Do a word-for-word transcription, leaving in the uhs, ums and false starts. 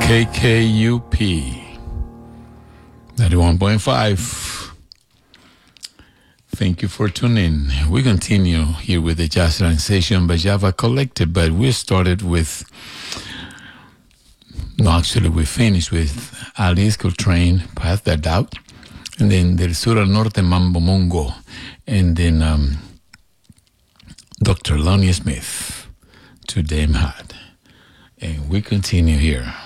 K K U P ninety-one point five. Thank you for tuning in. We continue here with the Jazzline session by Java Collective, but we started with, no, actually we finished with Alice Coltrane, Path That Doubt, and then Del Sur al Norte, Mambo Mongo, and then um, Doctor Lonnie Smith, To Dame Had. And we continue here.